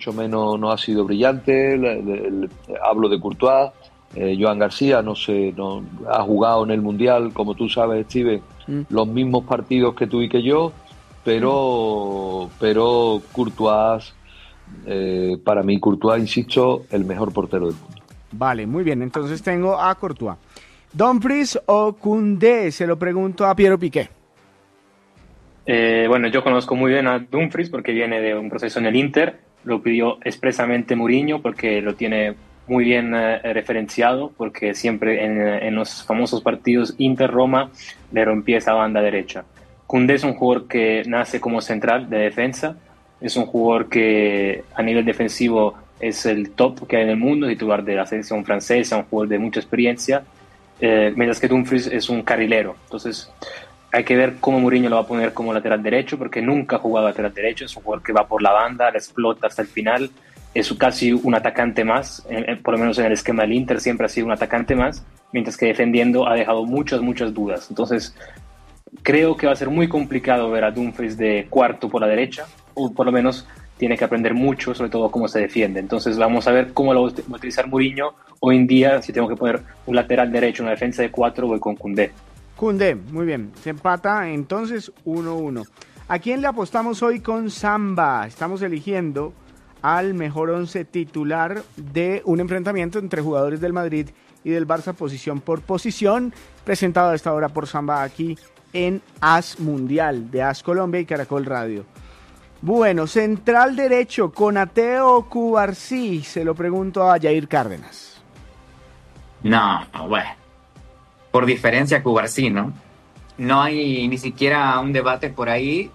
mucho menos no ha sido brillante. Hablo de Courtois. Joan García no ha jugado en el Mundial, como tú sabes, Steven, los mismos partidos que tú y que yo, pero Courtois, para mí Courtois, insisto, el mejor portero del mundo. Vale, muy bien, entonces tengo a Courtois. ¿Dumfries o Koundé? Se lo pregunto a Piero Piqué. Bueno, yo conozco muy bien a Dumfries porque viene de un proceso en el Inter, lo pidió expresamente Mourinho porque lo tiene muy bien referenciado, porque siempre en los famosos partidos Inter-Roma le rompía esa banda derecha. Koundé es un jugador que nace como central de defensa, es un jugador que a nivel defensivo es el top que hay en el mundo, titular de la selección francesa, un jugador de mucha experiencia, mientras que Dumfries es un carrilero. Entonces hay que ver cómo Mourinho lo va a poner como lateral derecho, porque nunca ha jugado lateral derecho, es un jugador que va por la banda, la explota hasta el final, es casi un atacante más, por lo menos en el esquema del Inter siempre ha sido un atacante más, mientras que defendiendo ha dejado muchas dudas. Entonces creo que va a ser muy complicado ver a Dumfries de cuarto por la derecha, o por lo menos tiene que aprender mucho, sobre todo cómo se defiende. Entonces vamos a ver cómo lo va a utilizar Mourinho. Hoy en día, si tengo que poner un lateral derecho, una defensa de 4, voy con Koundé. Koundé, muy bien. Se empata entonces 1-1. ¿A quién le apostamos hoy con Samba? Estamos eligiendo al mejor 11 titular de un enfrentamiento entre jugadores del Madrid y del Barça, posición por posición, presentado a esta hora por Samba aquí en AS Mundial de AS Colombia y Caracol Radio. Bueno, central derecho, Konaté o Cubarsí, se lo pregunto a Jair Cárdenas. No, bueno, por diferencia Cubarsí, ¿no? No hay ni siquiera un debate por ahí.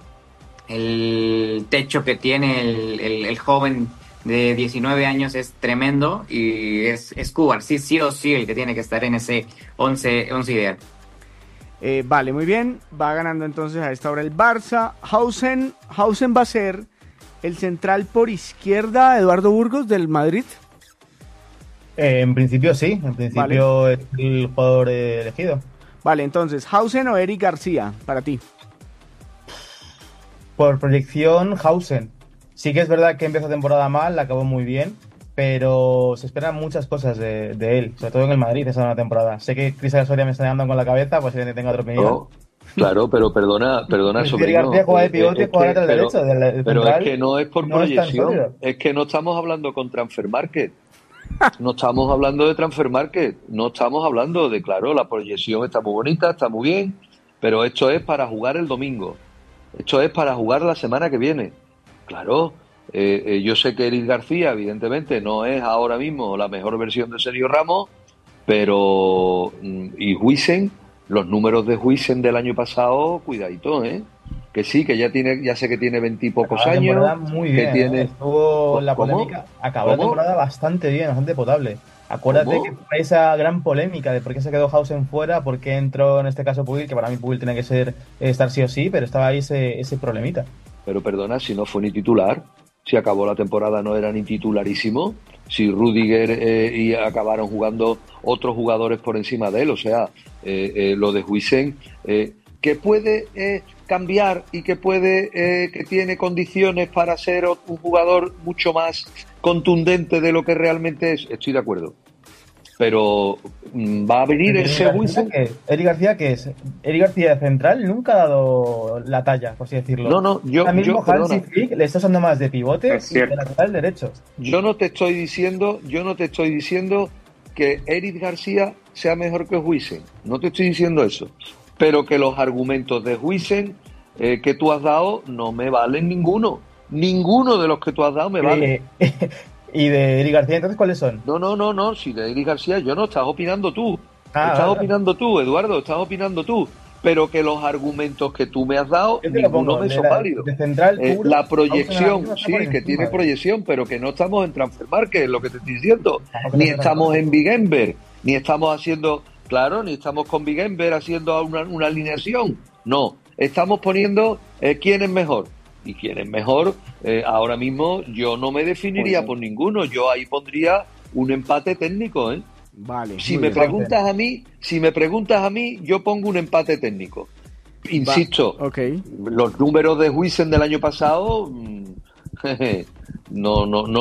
El techo que tiene el joven de 19 años es tremendo y es Cubarsí sí o sí el que tiene que estar en ese 11 ideal. Vale, muy bien. Va ganando entonces a esta hora el Barça. Hausen va a ser el central por izquierda, Eduardo Burgos, del Madrid. En principio sí, en principio vale. Es el jugador elegido. Vale, entonces, Hausen o Eric García, para ti. Por proyección, Hausen. Sí que es verdad que empezó temporada mal, la acabó muy bien, pero se esperan muchas cosas de él, sobre todo en el Madrid esa nueva temporada. Sé que Cristóbal Soria me está llamando con la cabeza, pues si tenga otra opinión. No, claro, pero perdona, sobrino. García juega de pivote y juega lateral derecho. Pero es que no es por proyección, es que no estamos hablando con Transfer Market. No estamos hablando de Transfer Market, no estamos hablando de, claro, la proyección está muy bonita, está muy bien, pero esto es para jugar el domingo. Esto es para jugar la semana que viene. Claro, yo sé que Eric García, evidentemente, no es ahora mismo la mejor versión de Sergio Ramos, pero y Huijsen, los números de Huijsen del año pasado, cuidadito, que sí, que ya sé que tiene 20 y pocos años. Muy bien, tiene... estuvo la polémica, acabó la temporada bastante bien, bastante potable. Acuérdate que fue esa gran polémica de por qué se quedó Hausen fuera, por qué entró en este caso Puig, que para mí Puig tiene que estar sí o sí, pero estaba ahí ese problemita. Pero perdona, si no fue ni titular, si acabó la temporada no era ni titularísimo, si Rüdiger y acabaron jugando otros jugadores por encima de él, o sea, lo de Huijsen, que puede cambiar y que tiene condiciones para ser un jugador mucho más contundente de lo que realmente es, estoy de acuerdo. Pero va a venir ese Huijsen. Eric García, ¿qué es? Eric García de central nunca ha dado la talla, por así decirlo. No, ahora mismo Hansi Flick le está usando más de pivote y de lateral derecho. Yo no te estoy diciendo que Eric García sea mejor que Huijsen. No te estoy diciendo eso. Pero que los argumentos de Huijsen que tú has dado no me valen ninguno. Ninguno de los que tú has dado me vale. ¿Y de Eric García entonces cuáles son? No, si de Eric García yo no, estás opinando tú. Opinando tú, Eduardo, estás opinando tú. Pero que los argumentos que tú me has dado, ninguno me son válidos. De central puro, la proyección, sí, que tiene proyección, pero que no estamos en Transfer Market, es lo que te estoy diciendo. Ni estamos en Big Ember, ni estamos haciendo, claro, ni estamos con Big Ember haciendo una alineación. No, estamos poniendo quién es mejor. Y quién es mejor, ahora mismo yo no me definiría por ninguno, yo ahí pondría un empate técnico, Vale. Si me preguntas a mí, yo pongo un empate técnico. Insisto, los números de Huijsen del año pasado no